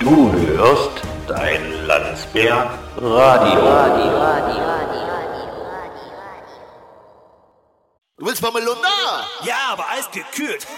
Du hörst dein Landsberg Radio. Du willst Marmelade? Ja, aber eiskühlt.